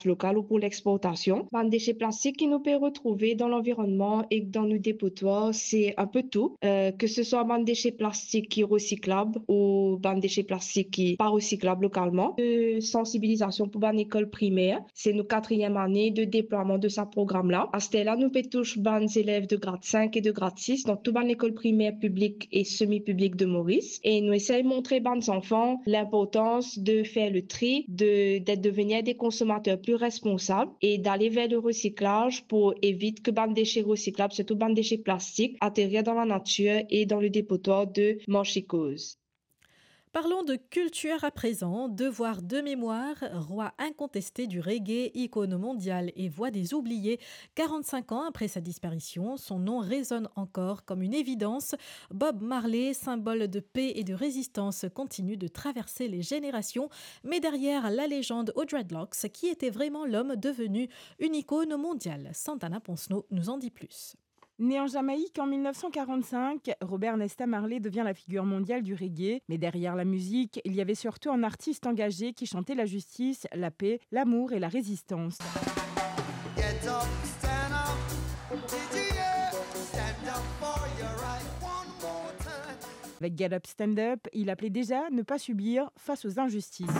local ou pour l'exportation. Ben, déchets plastiques qui nous peut retrouver dans l'environnement et dans nos dépotoirs, c'est un peu tout. Que ce soit ben, déchets plastiques qui recyclables ou ben, déchets plastiques qui pas recyclables localement. De sensibilisation pour ben, l'école primaire, c'est nos quatrième année de déploiement de ce programme-là. À ce là nous peut toucher ben, élèves de grade 5 et de grade 6 dans toute ben, l'école primaire publique et semi-publique de Maurice. Et nous essayons de montrer ben, aux enfants l'importance de faire le tri, d'être devenir des consommateurs plus responsables et d'aller vers le recyclage pour éviter que bande déchets recyclables, surtout bande déchets plastiques, atterrissent dans la nature et dans le dépotoir de Manchicose. Parlons de culture à présent, devoir de mémoire, roi incontesté du reggae, icône mondiale et voix des oubliés. 45 ans après sa disparition, son nom résonne encore comme une évidence. Bob Marley, symbole de paix et de résistance, continue de traverser les générations. Mais derrière la légende aux dreadlocks, qui était vraiment l'homme devenu une icône mondiale? Santana Ponsno nous en dit plus. Né en Jamaïque en 1945, Robert Nesta Marley devient la figure mondiale du reggae. Mais derrière la musique, il y avait surtout un artiste engagé qui chantait la justice, la paix, l'amour et la résistance. Get up, stand up. Did you hear? Stand up for your right one more time. Avec Get Up, Stand Up, il appelait déjà ne pas subir face aux injustices.